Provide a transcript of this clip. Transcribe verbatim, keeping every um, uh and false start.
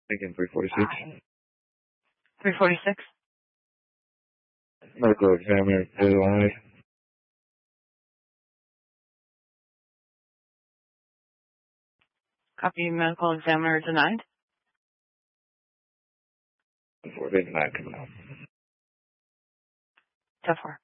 Again, three forty-six. three forty-six. Medical examiner denied. Copy, medical examiner denied. Before they denied coming out. ten four.